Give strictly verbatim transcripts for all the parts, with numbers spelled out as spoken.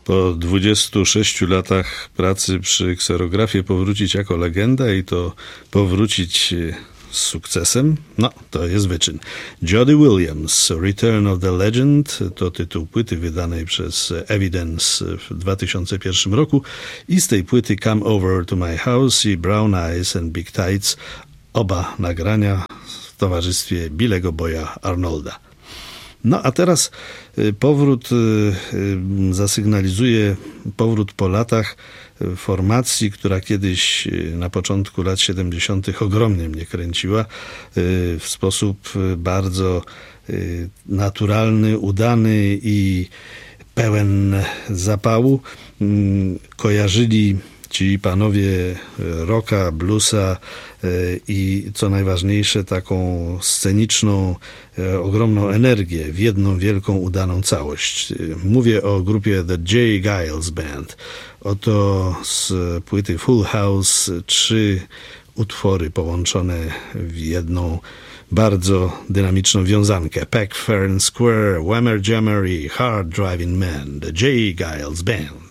po dwudziestu sześciu latach pracy przy kserografie powrócić jako legenda i to powrócić z sukcesem, no to jest wyczyn. Jody Williams, Return of the Legend, to tytuł płyty wydanej przez Evidence w dwa tysiące pierwszym roku i z tej płyty Come Over to My House i Brown Eyes and Big Tights, oba nagrania w towarzystwie Billego Boya Arnolda. No a teraz powrót zasygnalizuje powrót po latach formacji, która kiedyś na początku lat siedemdziesiątych ogromnie mnie kręciła w sposób bardzo naturalny, udany i pełen zapału. Kojarzyli ci panowie rocka, bluesa i co najważniejsze taką sceniczną, ogromną energię w jedną wielką, udaną całość. Mówię o grupie The J. Geils Band. Oto z płyty Full House trzy utwory połączone w jedną bardzo dynamiczną wiązankę. Peck Fern Square, Whammer Jammer i Hard Driving Man. The J. Geils Band.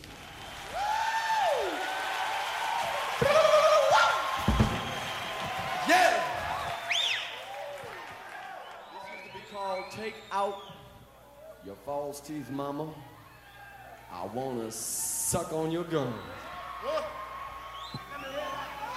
Take out your false teeth, mama. I wanna suck on your gums.